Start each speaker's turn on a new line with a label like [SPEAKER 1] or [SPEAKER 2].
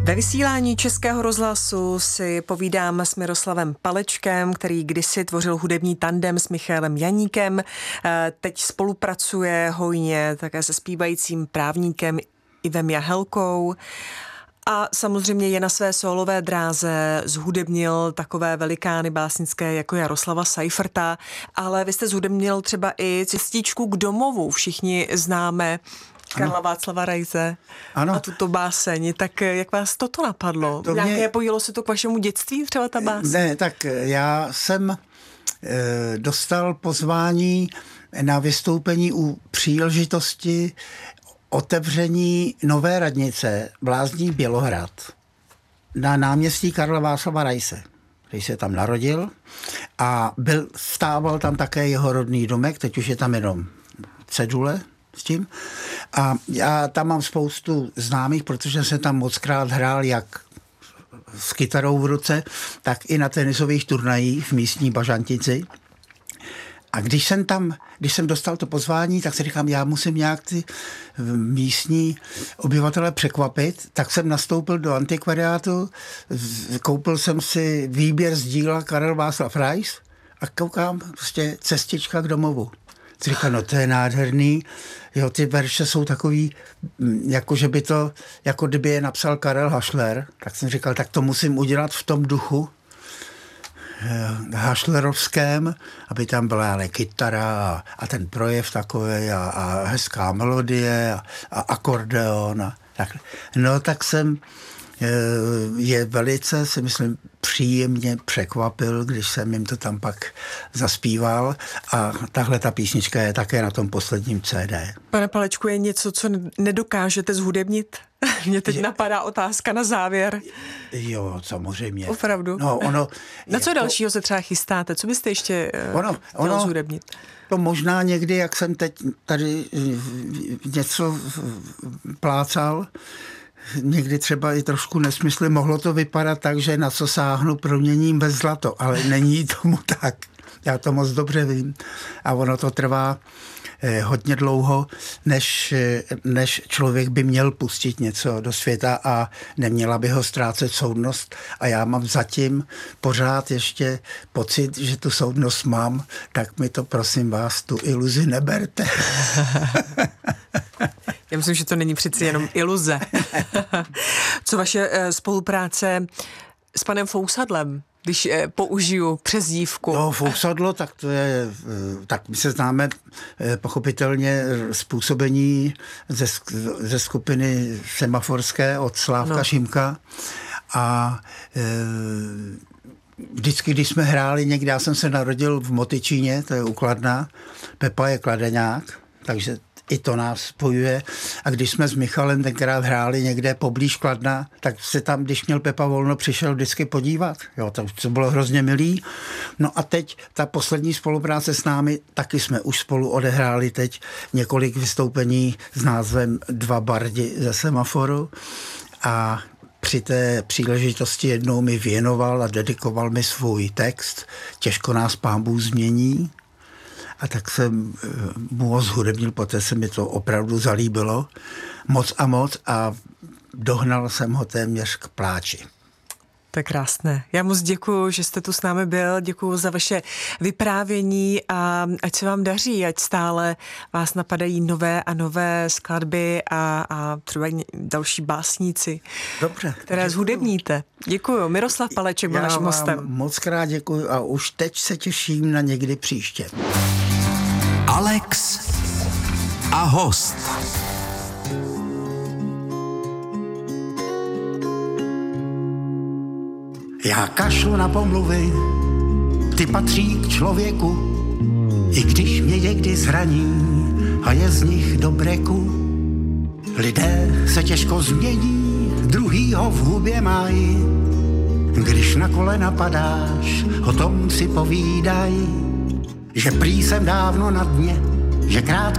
[SPEAKER 1] Ve vysílání Českého rozhlasu si povídám s Miroslavem Palečkem, který kdysi tvořil hudební tandem s Michaelem Janíkem. Teď spolupracuje hojně také se zpívajícím právníkem Ivem Jahelkou. A samozřejmě je na své sólové dráze zhudebnil takové velikány básnické jako Jaroslava Seiferta, ale vy jste zhudebnil třeba i Cestičku k domovu. Všichni známe Karla Václava Raise a tuto báseň. Tak jak vás toto napadlo? Pojilo se to k vašemu dětství třeba ta báseň?
[SPEAKER 2] Ne, tak já jsem dostal pozvání na vystoupení u příležitosti otevření nové radnice v Lázních Bělohrad na náměstí Karla Václava Raise, který se tam narodil a stával tam také jeho rodný domek, teď už je tam jenom cedule s tím. A já tam mám spoustu známých, protože jsem tam mockrát hrál jak s kytarou v ruce, tak i na tenisových turnajích v místní Bažantici. A když jsem dostal to pozvání, tak si říkám, já musím nějak ty místní obyvatele překvapit, tak jsem nastoupil do antikvariátu, koupil jsem si výběr z díla Karel Václav Rais a koukám prostě Cestička k domovu. Si říkám, no to je nádherný, jo, ty verše jsou takový, jako že by to, jako kdyby je napsal Karel Hašler, tak jsem říkal, tak to musím udělat v tom duchu hašlerovském, aby tam byla ale kytara a ten projev takový a hezká melodie a akordeon a tak. No tak jsem je velice, si myslím, příjemně překvapil, když jsem jim to tam pak zaspíval a tahle ta písnička je také na tom posledním CD.
[SPEAKER 1] Pane Palečku, je něco, co nedokážete zhudebnit? Mně teď napadá otázka na závěr.
[SPEAKER 2] Jo, samozřejmě.
[SPEAKER 1] Opravdu?
[SPEAKER 2] No,
[SPEAKER 1] na co dalšího se třeba chystáte? Co byste ještě chtěl zhudebnit?
[SPEAKER 2] To možná někdy, jak jsem teď tady něco plácal, někdy třeba i trošku nesmysly, mohlo to vypadat tak, že na co sáhnu, proměním ve zlato, ale není tomu tak. Já to moc dobře vím. A ono to trvá hodně dlouho, než člověk by měl pustit něco do světa a neměla by ho ztrácet soudnost. A já mám zatím pořád ještě pocit, že tu soudnost mám, tak mi to, prosím vás, tu iluzi neberte.
[SPEAKER 1] Já myslím, že to není přeci jenom iluze. Co vaše spolupráce s panem Fousadlem, když použiju přezdívku?
[SPEAKER 2] No, Fousadlo, tak to je, tak my se známe pochopitelně způsobení ze skupiny semaforské od Slávka Šimka a vždycky, když jsme hráli někde, já jsem se narodil v Motyčíně, to je u Kladna, Pepa je kladeňák, takže i to nás spojuje. A když jsme s Michalem tenkrát hráli někde poblíž Kladna, tak se tam, když měl Pepa volno, přišel vždycky podívat. Jo, to bylo hrozně milý. No a teď ta poslední spolupráce s námi, taky jsme už spolu odehráli teď několik vystoupení s názvem Dva bardi ze Semaforu a při té příležitosti jednou mi věnoval a dedikoval mi svůj text Těžko nás Pán Bůh změní. A tak jsem mu ho zhudebnil, poté se mi to opravdu zalíbilo moc a dohnal jsem ho téměř k pláči.
[SPEAKER 1] To je krásné. Já moc děkuju, že jste tu s námi byl, děkuju za vaše vyprávění a ať se vám daří, ať stále vás napadají nové a nové skladby a třeba další básníci,
[SPEAKER 2] dobře,
[SPEAKER 1] které zhudebníte. Děkuju. Miroslav Paleček byl naším hostem.
[SPEAKER 2] Moc krát děkuju a už teď se těším na někdy příště.
[SPEAKER 3] Alex a host.
[SPEAKER 2] Já kašlu na pomluvy, ty patří k člověku, i když mě někdy zraní a je z nich do breku. Lidé se těžko změní, druhýho v hubě mají, když na kolena padáš, o tom si povídaj, že prý jsem dávno na dně, že krátko